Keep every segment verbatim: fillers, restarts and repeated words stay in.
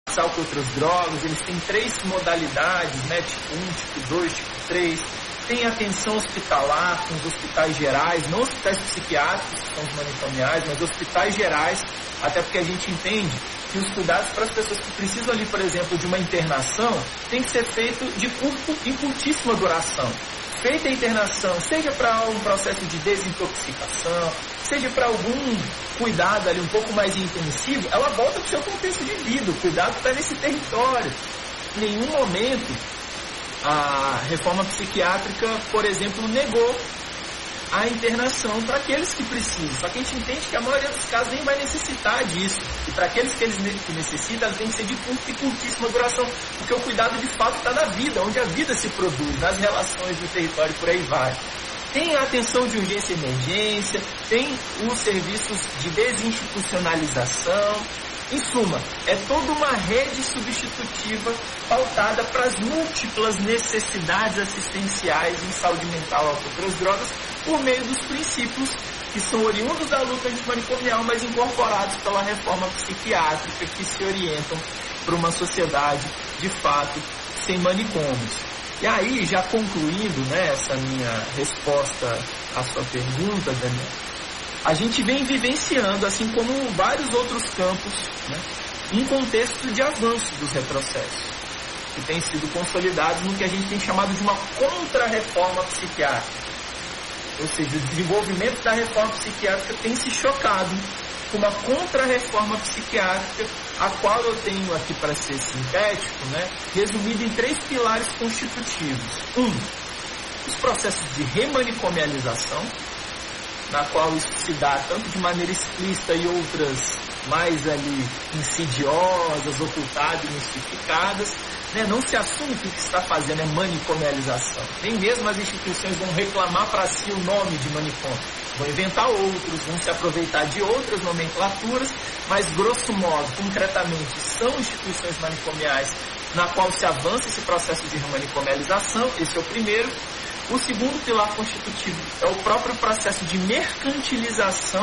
com outras drogas, eles têm três modalidades, né? Tipo um, tipo dois, tipo três. Tem atenção hospitalar com os hospitais gerais, não hospitais psiquiátricos, que são os manicomiais, mas hospitais gerais, até porque a gente entende que os cuidados para as pessoas que precisam ali, por exemplo, de uma internação, tem que ser feito de curto e curtíssima duração. Feita a internação, seja para um processo de desintoxicação, seja para algum cuidado ali um pouco mais intensivo, ela volta para o seu contexto de vida. O cuidado está nesse território. Em nenhum momento a reforma psiquiátrica, por exemplo, negou a internação para aqueles que precisam. Só que a gente entende que a maioria dos casos nem vai necessitar disso. E para aqueles que eles que necessitam, elas têm que ser de curta e curtíssima duração. Porque o cuidado de fato está na vida, onde a vida se produz, nas relações do território, por aí vai. Tem a atenção de urgência e emergência, tem os serviços de desinstitucionalização. Em suma, é toda uma rede substitutiva pautada para as múltiplas necessidades assistenciais em saúde mental, álcool e outras drogas, por meio dos princípios que são oriundos da luta antimanicomial, mas incorporados pela reforma psiquiátrica, que se orientam para uma sociedade, de fato, sem manicômios. E aí, já concluindo, né, essa minha resposta à sua pergunta, Daniel, a gente vem vivenciando, assim como vários outros campos, né, um contexto de avanço dos retrocessos, que tem sido consolidados no que a gente tem chamado de uma contra-reforma psiquiátrica. Ou seja, o desenvolvimento da reforma psiquiátrica tem se chocado com uma contra-reforma psiquiátrica, a qual eu tenho aqui, para ser sintético, né, resumido em três pilares constitutivos. Um, os processos de remanicomialização, na qual isso se dá tanto de maneira explícita e outras mais ali insidiosas, ocultadas e mistificadas, né? Não se assume que o que se está fazendo é manicomialização. Nem mesmo as instituições vão reclamar para si o nome de manicômio. Vão inventar outros, vão se aproveitar de outras nomenclaturas, mas grosso modo, concretamente, são instituições manicomiais na qual se avança esse processo de remanicomialização. Esse é o primeiro. O segundo pilar constitutivo é o próprio processo de mercantilização,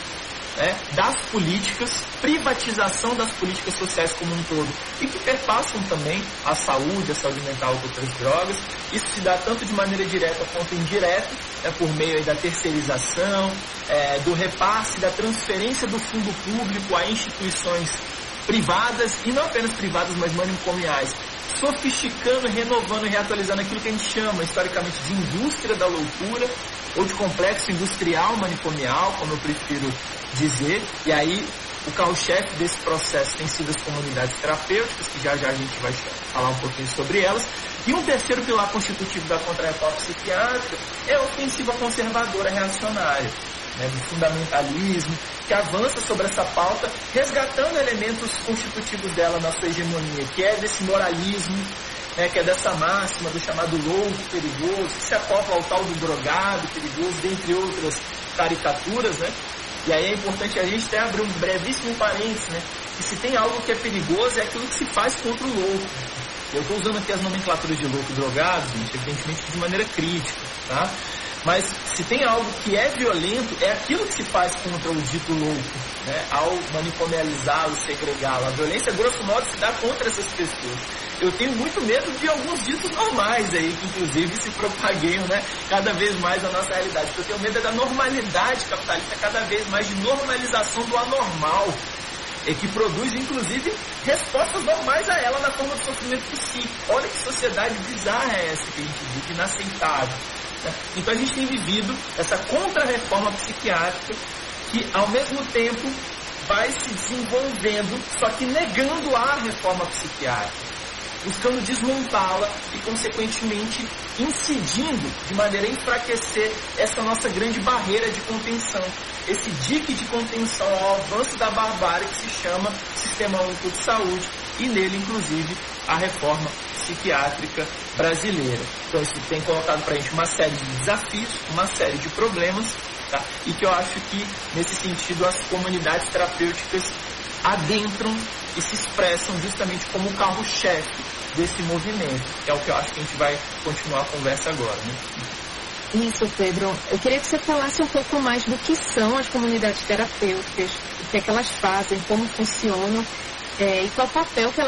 né, das políticas, privatização das políticas sociais como um todo, e que perpassam também a saúde, a saúde mental e outras drogas. Isso se dá tanto de maneira direta quanto indireta, né, por meio aí da terceirização, é, do repasse, da transferência do fundo público a instituições privadas, e não apenas privadas, mas manicomiais, sofisticando, renovando e reatualizando aquilo que a gente chama historicamente de indústria da loucura, ou de complexo industrial manicomial, como eu prefiro dizer. E aí o carro-chefe desse processo tem sido as comunidades terapêuticas, que já já a gente vai falar um pouquinho sobre elas. E um terceiro pilar constitutivo da contra-reforma psiquiátrica é a ofensiva conservadora reacionária, né, do fundamentalismo, que avança sobre essa pauta, resgatando elementos constitutivos dela na sua hegemonia, que é desse moralismo, né, que é dessa máxima do chamado louco perigoso, que se acopla ao tal do drogado perigoso, dentre outras caricaturas, né? E aí é importante a gente até abrir um brevíssimo parênteses, né? Que se tem algo que é perigoso é aquilo que se faz contra o louco. Eu estou usando aqui as nomenclaturas de louco e drogado, gente, evidentemente de maneira crítica, tá? Mas se tem algo que é violento, é aquilo que se faz contra o dito louco, né? Ao manicomializá-lo, segregá-lo. A violência, grosso modo, se dá contra essas pessoas. Eu tenho muito medo de alguns ditos normais aí, que inclusive se propagueiam, né, cada vez mais na nossa realidade. Eu tenho medo da normalidade capitalista, cada vez mais de normalização do anormal, e que produz, inclusive, respostas normais a ela na forma de sofrimento psíquico. Olha que sociedade bizarra é essa que a gente vive, inaceitável. Então a gente tem vivido essa contra-reforma psiquiátrica que, ao mesmo tempo, vai se desenvolvendo, só que negando a reforma psiquiátrica, buscando desmontá-la e, consequentemente, incidindo de maneira a enfraquecer essa nossa grande barreira de contenção, esse dique de contenção ao avanço da barbárie que se chama Sistema Único de Saúde, e nele, inclusive, a reforma psiquiátrica brasileira. Então isso tem colocado para a gente uma série de desafios, uma série de problemas, tá? E que eu acho que, nesse sentido, as comunidades terapêuticas adentram e se expressam justamente como o carro-chefe desse movimento, que é o que eu acho que a gente vai continuar a conversa agora, né? Isso, Pedro. Eu queria que você falasse um pouco mais do que são as comunidades terapêuticas, o que é que elas fazem, como funcionam, é, e qual o papel que elas